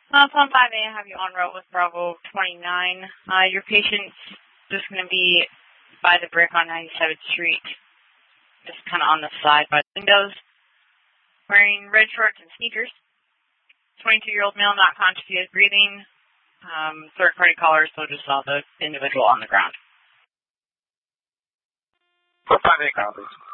It's on 5A. I have you on route with Bravo 29. Your patient's just going to be by the brick on 97th Street, just kind of on the side by the windows, wearing red shorts and sneakers. 22-year-old male, not conscious, he is breathing. Third-party caller, so just saw the individual on the ground. 5A, call, please.